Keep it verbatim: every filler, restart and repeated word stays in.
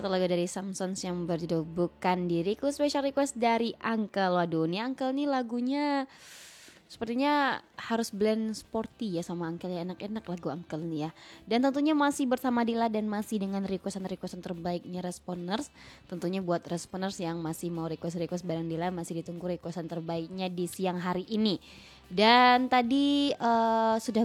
satu lagu dari Samsons yang berjudul Bukan Diriku, special request dari Uncle. Waduh, ini Uncle nih lagunya sepertinya harus blend sporty ya sama Uncle ya, enak-enak lagu Uncle nih ya. Dan tentunya masih bersama Dila dan masih dengan requestan-requestan terbaiknya responers. Tentunya buat responers yang masih mau request-request bareng Dila, masih ditunggu requestan terbaiknya di siang hari ini. Dan tadi uh, sudah